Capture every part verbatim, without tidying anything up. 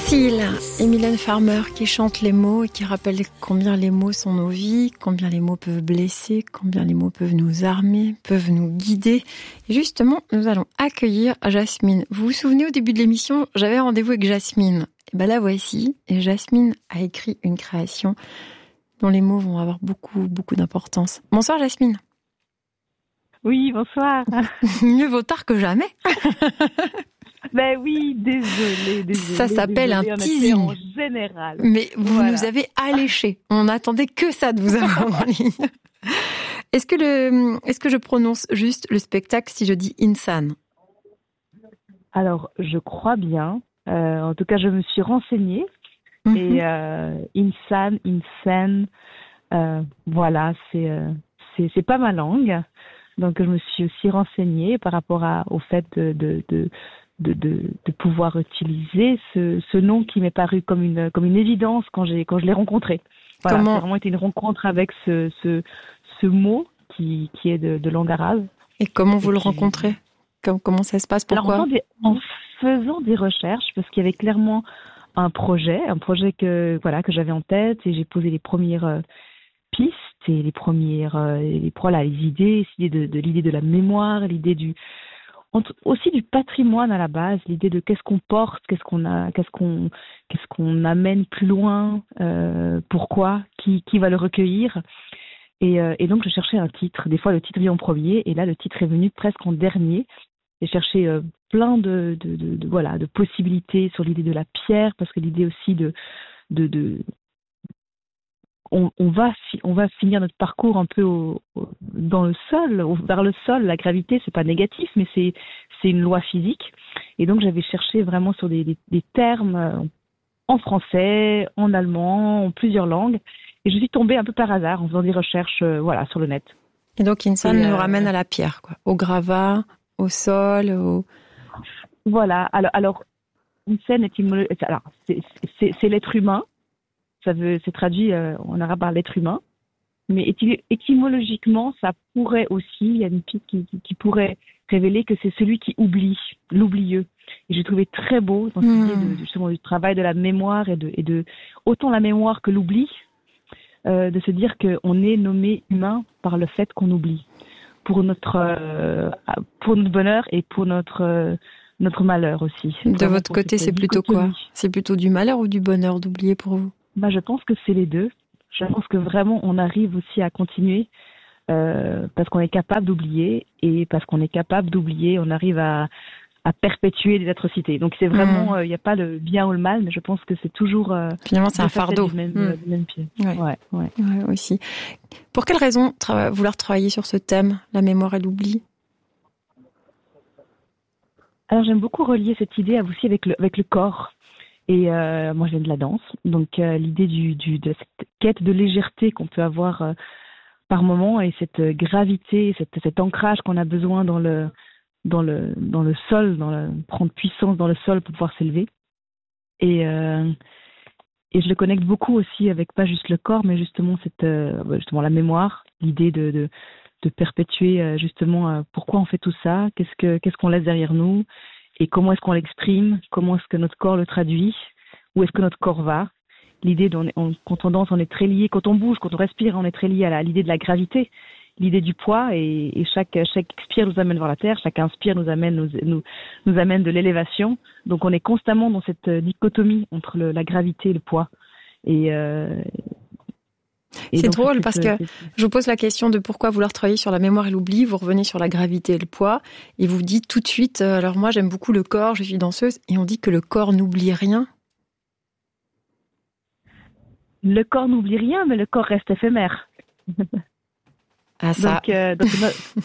Seal et Mylène Farmer qui chantent les mots et qui rappellent combien les mots sont nos vies, combien les mots peuvent blesser, combien les mots peuvent nous armer, peuvent nous guider. Et justement, nous allons accueillir Jasmine. Vous vous souvenez, au début de l'émission, j'avais rendez-vous avec Jasmine. Et ben la voici. Et Jasmine a écrit une création dont les mots vont avoir beaucoup, beaucoup d'importance. Bonsoir Jasmine. Oui, bonsoir. Mieux vaut tard que jamais. Ben oui, désolé, désolé. Ça s'appelle désolé, un on teasing. En général. Mais vous voilà. nous avez alléchés. On n'attendait que ça de vous avoir en ligne. Est-ce que le, est-ce que je prononce juste le spectacle si je dis Insan? Alors, je crois bien. Euh, en tout cas, je me suis renseignée. Mm-hmm. Et euh, Insan, Insan, euh, voilà, c'est, euh, c'est, c'est pas ma langue. Donc, je me suis aussi renseignée par rapport à, au fait de, de, de De, de, de pouvoir utiliser ce, ce nom qui m'est paru comme une, comme une évidence quand, j'ai, quand je l'ai rencontré. Voilà, Comment... C'est vraiment été une rencontre avec ce, ce, ce mot qui, qui est de, de langue arabe. Et comment vous Et le qui... rencontrez? Comment, comment ça se passe? Pourquoi? Alors, en, des, en faisant des recherches, parce qu'il y avait clairement un projet, un projet que, voilà, que j'avais en tête, et j'ai posé les premières euh, pistes et les premières euh, les, voilà, les idées, l'idée de, de, l'idée de la mémoire, l'idée du... aussi du patrimoine à la base, l'idée de qu'est-ce qu'on porte, qu'est-ce qu'on a, qu'est-ce qu'on, qu'est-ce qu'on amène plus loin, euh, pourquoi, qui, qui va le recueillir. Et, euh, et donc je cherchais un titre. Des fois le titre vient en premier, et là le titre est venu presque en dernier. J'ai cherché euh, plein de, de, de, de voilà de possibilités sur l'idée de la pierre, parce que l'idée aussi de de, de On, on, va fi- on va finir notre parcours un peu au, au, dans le sol, au, vers le sol. La gravité, c'est pas négatif, mais c'est, c'est une loi physique. Et donc, j'avais cherché vraiment sur des, des, des termes euh, en français, en allemand, en plusieurs langues. Et je suis tombée un peu par hasard en faisant des recherches euh, voilà, sur le net. Et donc, Insan et, nous euh, ramène à la pierre, quoi. Au gravat, au sol, au... Voilà. Alors, alors Insan, étymolo... alors, c'est, c'est, c'est l'être humain. Ça veut, c'est traduit euh, en arabe par l'être humain. Mais éty- étymologiquement, ça pourrait aussi, il y a une piste qui, qui, qui pourrait révéler que c'est celui qui oublie, l'oublieux. Et j'ai trouvé très beau dans cette mmh. idée de, justement du travail de la mémoire et de, et de autant la mémoire que l'oubli, euh, de se dire qu'on est nommé humain par le fait qu'on oublie. Pour notre, euh, pour notre bonheur et pour notre, euh, notre malheur aussi. De votre côté, c'est plutôt quoi? C'est plutôt du malheur ou du bonheur d'oublier pour vous? Bah, je pense que c'est les deux. Je pense que vraiment, on arrive aussi à continuer euh, parce qu'on est capable d'oublier, et parce qu'on est capable d'oublier, on arrive à, à perpétuer des atrocités. Donc, c'est vraiment, il mmh. n'y euh, a pas le bien ou le mal, mais je pense que c'est toujours... Euh, Finalement, c'est un fardeau. Du même, mmh. euh, du même pied. Ouais. Ouais, ouais. Ouais, aussi. Pour quelle raison tra- vouloir travailler sur ce thème, la mémoire et l'oubli? Alors, j'aime beaucoup relier cette idée aussi avec le, avec le corps. Et euh, moi, je viens de la danse, donc euh, l'idée du, du, de cette quête de légèreté qu'on peut avoir euh, par moment, et cette gravité, cette, cet ancrage qu'on a besoin dans le, dans le, dans le sol, dans le, prendre puissance dans le sol pour pouvoir s'élever. Et, euh, et je le connecte beaucoup aussi avec pas juste le corps, mais justement, cette, euh, justement la mémoire, l'idée de, de, de perpétuer euh, justement euh, pourquoi on fait tout ça, qu'est-ce, que, qu'est-ce qu'on laisse derrière nous. Et comment est-ce qu'on l'exprime? Comment est-ce que notre corps le traduit? Où est-ce que notre corps va? L'idée d'on est, on, quand on danse, on est très lié. Quand on bouge, quand on respire, on est très lié à, la, à l'idée de la gravité, l'idée du poids. Et, et chaque, chaque expire nous amène vers la terre, chaque inspire nous amène, nous, nous, nous amène de l'élévation. Donc on est constamment dans cette dichotomie entre le, la gravité et le poids. Et, euh, Et c'est drôle parce que je vous pose la question de pourquoi vouloir travailler sur la mémoire et l'oubli, vous revenez sur la gravité et le poids, et vous dites tout de suite, alors moi j'aime beaucoup le corps, je suis danseuse, et on dit que le corps n'oublie rien. Le corps n'oublie rien, mais le corps reste éphémère. Ah ça. Donc, euh, donc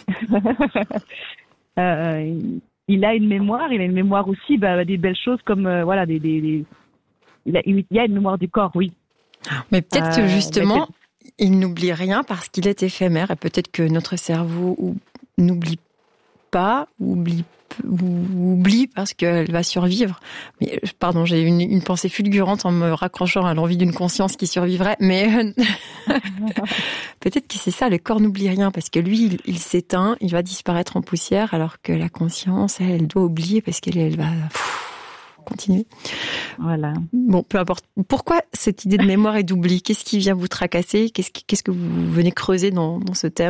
euh, il a une mémoire, il a une mémoire aussi, bah, des belles choses comme euh, voilà, des, des, des... Il, a, il y a une mémoire du corps, oui. Mais peut-être que justement, euh, il n'oublie rien parce qu'il est éphémère, et peut-être que notre cerveau ou, n'oublie pas, ou oublie, ou oublie parce qu'elle va survivre. Mais pardon, j'ai une, une pensée fulgurante en me raccrochant à l'envie d'une conscience qui survivrait, mais peut-être que c'est ça, le corps n'oublie rien parce que lui, il, il s'éteint, il va disparaître en poussière, alors que la conscience, elle, elle doit oublier parce qu'elle elle va... Pff, continuer. Voilà. Bon, peu importe. Pourquoi cette idée de mémoire et d'oubli ? Qu'est-ce qui vient vous tracasser ? Qu'est-ce, qui, qu'est-ce que vous venez creuser dans, dans ce thème ?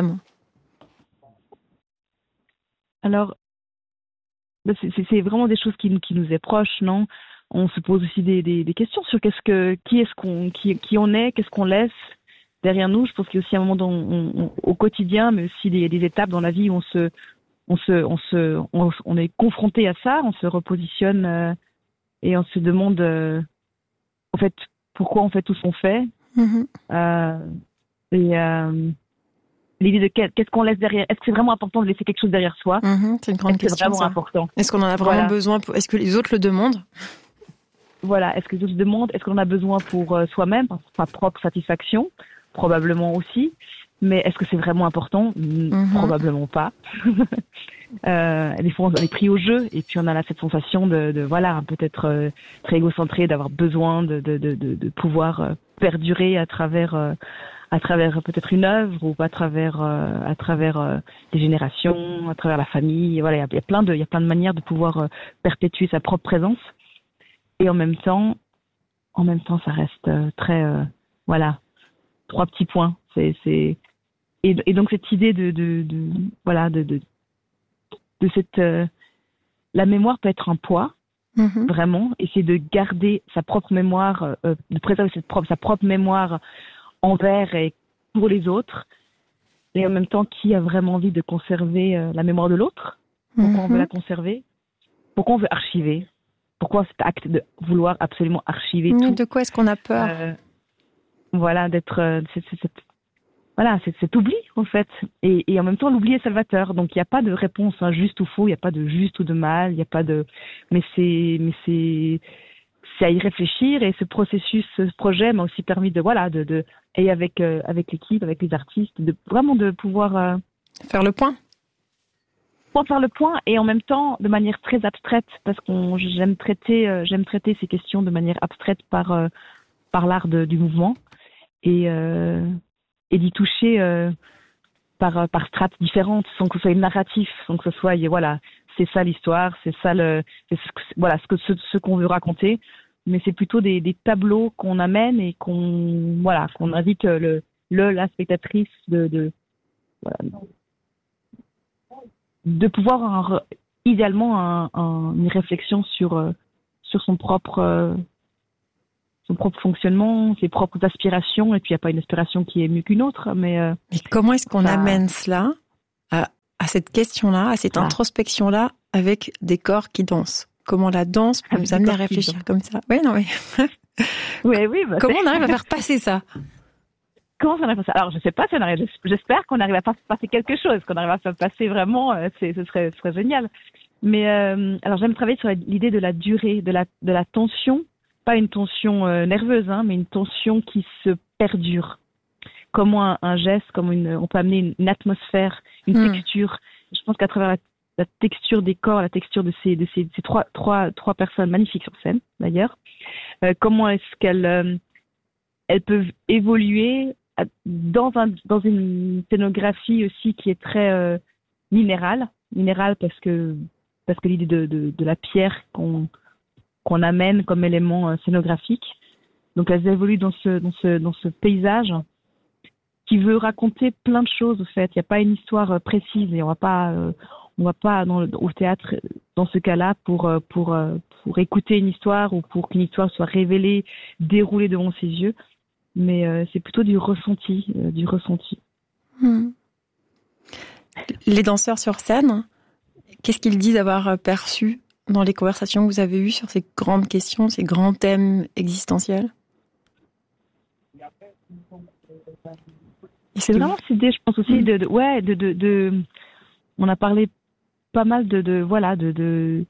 Alors, c'est, c'est vraiment des choses qui, qui nous est proches, non ? On se pose aussi des, des, des questions sur qu'est-ce que, qui est-ce qu'on, qui, qui on est, qu'est-ce qu'on laisse derrière nous. Je pense qu'il y a aussi un moment dans, on, on, au quotidien, mais aussi des, des étapes dans la vie où on se, on se, on se, on, on est confronté à ça, on se repositionne euh, et on se demande, euh, en fait, pourquoi on fait tout ce qu'on fait. Mm-hmm. Euh, et euh, l'idée de qu'est-ce qu'on laisse derrière. Est-ce que c'est vraiment important de laisser quelque chose derrière soi ? Mm-hmm, c'est une grande Est-ce question. C'est vraiment ça. important. Est-ce qu'on en a vraiment voilà. besoin pour... Est-ce que les autres le demandent ? Voilà. Est-ce que les autres le demandent ? Est-ce qu'on en a besoin pour euh, soi-même, pour sa propre satisfaction ? Probablement aussi. Mais est-ce que c'est vraiment important ? mm-hmm. Probablement pas. euh, des fois, on est pris au jeu et puis on a là, cette sensation de, de voilà, peut-être euh, très égocentré, d'avoir besoin de, de, de, de, de pouvoir euh, perdurer à travers, euh, à travers peut-être une œuvre ou à travers, euh, à travers euh, des générations, à travers la famille. Voilà, il y a, il y a plein de, il y a plein de manières de pouvoir euh, perpétuer sa propre présence. Et en même temps, en même temps, ça reste euh, très, euh, voilà, trois petits points. C'est, c'est Et, et donc cette idée de, de, de voilà de de, de cette euh, la mémoire peut être un poids mm-hmm. vraiment, essayer de garder sa propre mémoire, euh, de préserver cette propre sa propre mémoire envers et pour les autres, et en même temps qui a vraiment envie de conserver euh, la mémoire de l'autre, pourquoi mm-hmm. on veut la conserver, pourquoi on veut archiver, pourquoi cet acte de vouloir absolument archiver mmh, tout. De quoi est-ce qu'on a peur euh, voilà d'être euh, c'est, c'est, c'est, Voilà, c'est cet oubli, en fait. Et, et en même temps, l'oubli est salvateur. Donc, il n'y a pas de réponse hein, juste ou faux, il n'y a pas de juste ou de mal, il n'y a pas de... Mais c'est, mais c'est, c'est à y réfléchir. Et ce processus, ce projet m'a aussi permis de, voilà, de, de et avec, euh, avec l'équipe, avec les artistes, de vraiment de pouvoir... Euh, faire le point. Pour faire le point et en même temps, de manière très abstraite, parce que j'aime traiter, euh, j'aime traiter ces questions de manière abstraite par, euh, par l'art de, du mouvement. Et... Euh, et d'y toucher euh, par par strates différentes, sans que ce soit narratif, sans que ce soit voilà, c'est ça l'histoire, c'est ça le c'est ce que, voilà ce que ce, ce qu'on veut raconter, mais c'est plutôt des, des tableaux qu'on amène et qu'on voilà qu'on invite le le la spectatrice de de voilà, de pouvoir un, idéalement un, un, une réflexion sur sur son propre euh, son propre fonctionnement, ses propres aspirations, et puis il n'y a pas une aspiration qui est mieux qu'une autre. Mais, euh, mais comment est-ce qu'on ça... amène cela à, à cette question-là, à cette ah. introspection-là, avec des corps qui dansent ? Comment la danse peut nous amener à réfléchir comme ça ? Oui, non, mais... oui, oui. Bah, comment c'est... on arrive à faire passer ça ? Comment ça arrive à passer ? Alors, je ne sais pas si on arrive... J'espère qu'on arrive à faire passer quelque chose, qu'on arrive à faire passer vraiment, euh, c'est, ce, serait, ce serait génial. Mais euh, alors, j'aime travailler sur l'idée de la durée, de la, de la tension, pas une tension euh, nerveuse, hein, mais une tension qui se perdure. Comment un, un geste, comme une, on peut amener une, une atmosphère, une mmh. texture. Je pense qu'à travers la, la texture des corps, la texture de ces, de ces, de ces trois, trois, trois personnes magnifiques sur scène, d'ailleurs, euh, comment est-ce qu'elles, euh, elles peuvent évoluer dans, un, dans une scénographie aussi qui est très euh, minérale, minérale parce que, parce que l'idée de, de, de la pierre qu'on qu'on amène comme élément euh, scénographique. Donc elles évoluent dans ce dans ce dans ce paysage qui veut raconter plein de choses au fait. Il n'y a pas une histoire euh, précise et on va pas euh, on va pas dans le, au théâtre dans ce cas-là pour euh, pour euh, pour écouter une histoire ou pour qu'une histoire soit révélée, déroulée devant ses yeux. Mais euh, c'est plutôt du ressenti, euh, du ressenti. Mmh. Les danseurs sur scène, qu'est-ce qu'ils disent avoir perçu dans les conversations que vous avez eues sur ces grandes questions, ces grands thèmes existentiels ? C'est vraiment cette idée, je pense aussi, de, de ouais, de, de, de, on a parlé pas mal de, de voilà, de, de,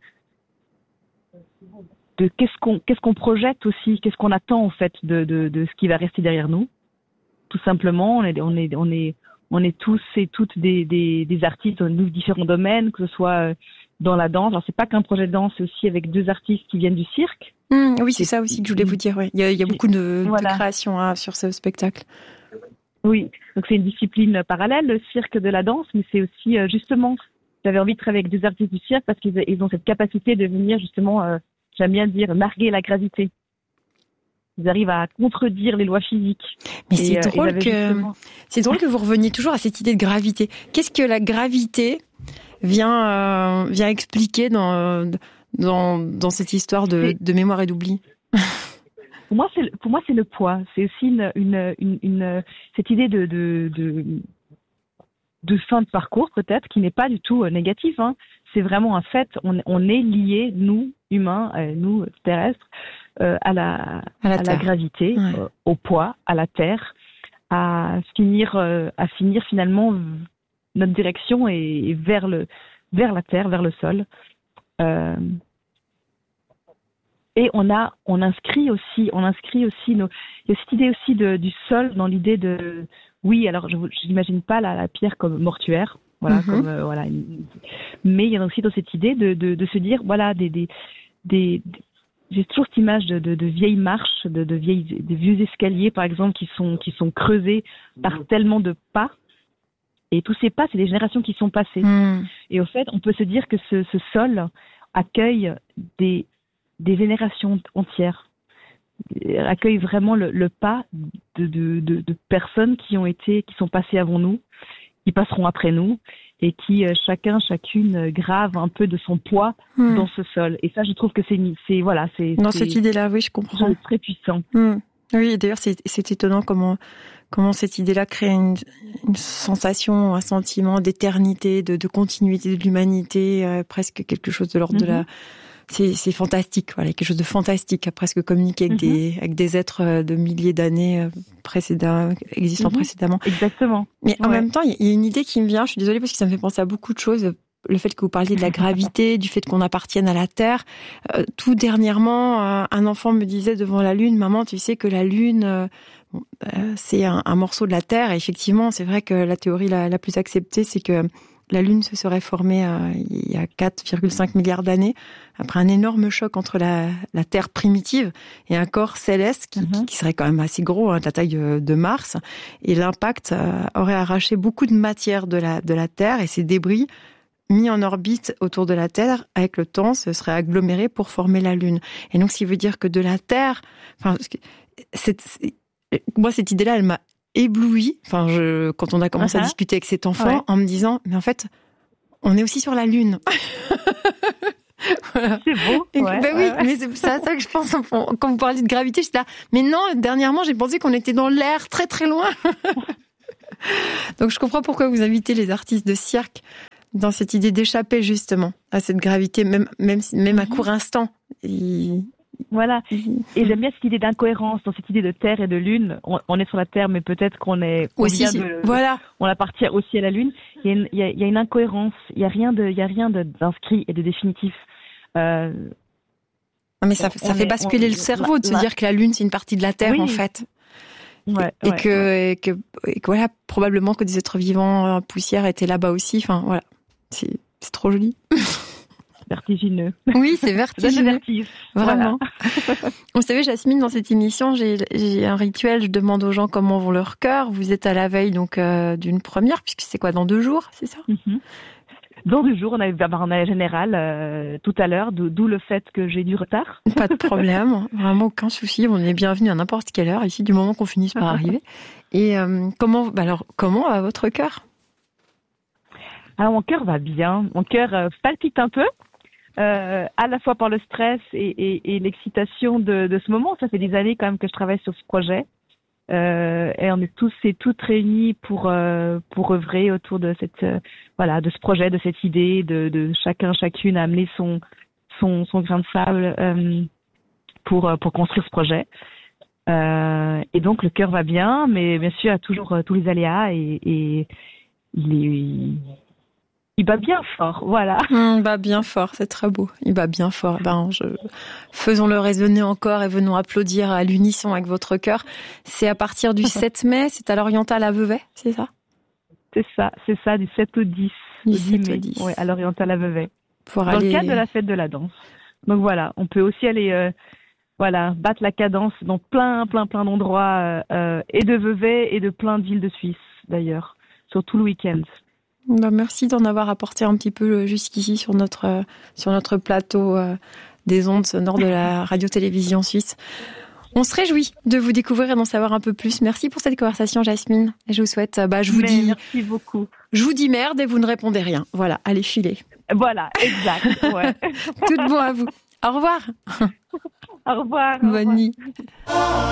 de qu'est-ce qu'on, qu'est-ce qu'on projette aussi, qu'est-ce qu'on attend en fait de, de, de ce qui va rester derrière nous. Tout simplement, on est, on est, on est, on est tous et toutes des, des, des artistes dans nos différents domaines, que ce soit dans la danse. Alors, c'est pas qu'un projet de danse, c'est aussi avec deux artistes qui viennent du cirque. Mmh, oui, c'est, c'est ça aussi que je voulais vous dire. Ouais. Il y a, il y a beaucoup de, voilà. de créations hein, sur ce spectacle. Oui, donc c'est une discipline parallèle, le cirque de la danse, mais c'est aussi euh, justement, j'avais envie de travailler avec deux artistes du cirque parce qu'ils ils ont cette capacité de venir justement, euh, j'aime bien dire narguer la gravité. Ils arrivent à contredire les lois physiques. Mais c'est et, drôle que justement... c'est drôle que vous reveniez toujours à cette idée de gravité. Qu'est-ce que la gravité vient euh, vient expliquer dans dans dans cette histoire de, de mémoire et d'oubli? Pour moi, c'est pour moi c'est le poids. C'est aussi une une une, une cette idée de de, de de fin de parcours peut-être qui n'est pas du tout négatif. Hein. C'est vraiment un fait. On, on est liés, nous humains, euh, nous terrestres, euh, à la à la, à la gravité, ouais. euh, au poids, à la terre, à finir euh, à finir finalement notre direction est vers le vers la terre, vers le sol. Euh, et on a on inscrit aussi on inscrit aussi nos il y a cette idée aussi de du sol dans l'idée de oui alors je j'imagine pas la, la pierre comme mortuaire voilà mm-hmm. comme euh, voilà mais il y a aussi dans cette idée de de, de se dire voilà des des des, des j'ai toujours cette image de, de, de vieilles marches de, de vieilles des vieux escaliers par exemple qui sont qui sont creusés par tellement de pas. Et tous ces pas, c'est des générations qui sont passées. Mmh. Et au fait, on peut se dire que ce, ce sol accueille des, des générations entières, accueille vraiment le, le pas de, de, de, de personnes qui ont été, qui sont passées avant nous, qui passeront après nous, et qui chacun, chacune grave un peu de son poids mmh. dans ce sol. Et ça, je trouve que c'est, c'est voilà, c'est dans c'est, cette idée-là, oui, je comprends. C'est très puissant. Mmh. Oui, d'ailleurs, c'est, c'est étonnant comment. Comment cette idée-là crée une, une sensation, un sentiment d'éternité, de, de continuité de l'humanité, euh, presque quelque chose de l'ordre mm-hmm. de la... C'est, c'est fantastique, voilà, quelque chose de fantastique, à presque communiquer avec, mm-hmm. des, avec des êtres de milliers d'années précédents, existant mm-hmm. précédemment. Exactement. Mais en ouais. même temps, il y a une idée qui me vient, je suis désolée parce que ça me fait penser à beaucoup de choses. Le fait que vous parliez de la gravité, du fait qu'on appartienne à la Terre. Euh, tout dernièrement, euh, un enfant me disait devant la Lune, « Maman, tu sais que la Lune, euh, bon, euh, c'est un, un morceau de la Terre. » Et effectivement, c'est vrai que la théorie la, la plus acceptée, c'est que la Lune se serait formée euh, il y a quatre virgule cinq milliards d'années, après un énorme choc entre la, la Terre primitive et un corps céleste qui, mm-hmm. qui serait quand même assez gros, hein, de la taille de, de Mars. Et l'impact euh, aurait arraché beaucoup de matière de la, de la Terre et ces débris mis en orbite autour de la Terre, avec le temps, ce serait aggloméré pour former la Lune. Et donc, ce qui veut dire que de la Terre, enfin, c'est, c'est, moi, cette idée-là, elle m'a éblouie. Enfin, je, quand on a commencé uh-huh. à discuter avec cet enfant, ouais. en me disant, mais en fait, on est aussi sur la Lune. Voilà. C'est beau. Et, ouais, ben ouais. oui, mais c'est ça, ça que je pense. Quand vous parliez de gravité, j'étais là. Mais non, dernièrement, j'ai pensé qu'on était dans l'air, très très loin. Donc, je comprends pourquoi vous invitez les artistes de cirque dans cette idée d'échapper justement à cette gravité, même même même à court instant. Il... Voilà. Et j'aime bien cette idée d'incohérence dans cette idée de Terre et de Lune. On, on est sur la Terre, mais peut-être qu'on est on aussi. Vient de, voilà. On appartient aussi à la Lune. Il y a une, il y a, il y a une incohérence. Il y a rien de, il y a rien de, d'inscrit et de définitif. Euh, mais ça, ça fait est, basculer on, le cerveau la, de se la... dire que la Lune c'est une partie de la Terre oui. en fait. Ouais, et, ouais, que, ouais. et que et que voilà, probablement que des êtres vivants en poussière étaient là-bas aussi. Enfin voilà, c'est c'est trop joli. Vertigineux. Oui, c'est vertigineux. Vertige. Vraiment. Voilà. Vous savez, Jasmine, dans cette émission, j'ai, j'ai un rituel. Je demande aux gens comment vont leur cœur. Vous êtes à la veille donc euh, d'une première, puisque c'est quoi, dans deux jours, c'est ça? Mm-hmm. Dans deux jours, on a eu un général euh, tout à l'heure, d'où le fait que j'ai du retard. Pas de problème, vraiment aucun souci. On est bienvenus à n'importe quelle heure ici, du moment qu'on finisse par arriver. Et euh, comment, bah alors, comment va votre cœur? Alors mon cœur va bien. Mon cœur euh, palpite un peu. Euh, à la fois par le stress et, et, et l'excitation de, de ce moment. Ça fait des années quand même que je travaille sur ce projet euh, et on est tous et toutes réunis pour euh, pour œuvrer autour de cette euh, voilà de ce projet, de cette idée, de, de chacun chacune à amener son son son grain de sable euh, pour pour construire ce projet. Euh, et donc le cœur va bien, mais bien sûr il y a toujours euh, tous les aléas et, et les il bat bien fort, voilà. Mmh, il bat bien fort, c'est très beau. Il bat bien fort. Ben, je... Faisons-le résonner encore et venons applaudir à l'unisson avec votre cœur. C'est à partir du sept mai, c'est à l'Oriental à Vevey, c'est ça? C'est ça, c'est ça, du sept au dix. Du sept au dix. Ouais, à l'Oriental à Vevey. Pour Dans aller... le cadre de la fête de la danse. Donc voilà, on peut aussi aller euh, voilà, battre la cadence dans plein, plein, plein d'endroits, euh, et de Vevey et de plein de villes de Suisse, d'ailleurs, sur tout le week-end. Ben merci d'en avoir apporté un petit peu jusqu'ici sur notre sur notre plateau euh, des ondes sonores de la radio-télévision suisse. On se réjouit de vous découvrir et d'en savoir un peu plus. Merci pour cette conversation, Jasmine. Et je vous souhaite, bah, je vous Mais dis, merci beaucoup. Je vous dis merde et vous ne répondez rien. Voilà, allez filer. Voilà, exact. Ouais. Tout de bon à vous. Au revoir. Au revoir. Bonne nuit.